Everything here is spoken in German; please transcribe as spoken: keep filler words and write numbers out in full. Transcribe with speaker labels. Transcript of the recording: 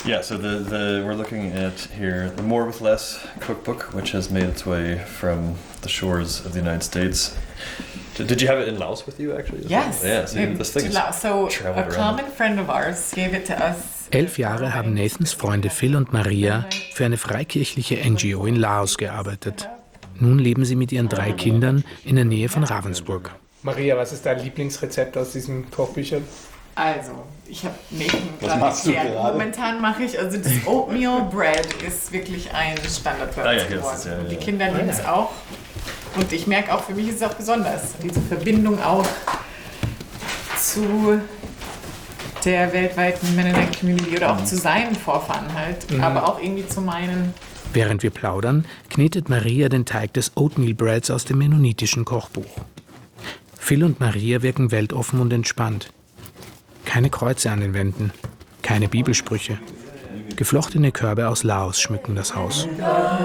Speaker 1: Yeah, so the, the we're looking at here the More with Less cookbook, which has made its way from the shores of the United States. Did, did you have it in Laos with you, actually?
Speaker 2: Yes.
Speaker 1: Yeah, so this thing
Speaker 2: is so a common
Speaker 1: around.
Speaker 2: friend of ours gave it to us.
Speaker 3: Elf Jahre haben Nathans Freunde Phil und Maria für eine freikirchliche N G O in Laos gearbeitet. Nun leben sie mit ihren drei Kindern in der Nähe von Ravensburg.
Speaker 4: Maria, was ist dein Lieblingsrezept aus diesen Kochbüchern?
Speaker 2: Also, ich habe Nathan gerade erklärt. Momentan mache ich, also das Oatmeal Bread ist wirklich ein Standardwort
Speaker 1: ah, ja,
Speaker 2: geworden.
Speaker 1: ja, ja.
Speaker 2: Die Kinder lieben es auch. Und ich merke auch, für mich ist es auch besonders, diese Verbindung auch zu der weltweiten Mennonite Community oder auch zu seinen Vorfahren halt, mhm. aber auch irgendwie zu meinen.
Speaker 3: Während wir plaudern, knetet Maria den Teig des Oatmeal Breads aus dem mennonitischen Kochbuch. Phil und Maria wirken weltoffen und entspannt. Keine Kreuze an den Wänden, keine Bibelsprüche. Geflochtene Körbe aus Laos schmücken das Haus.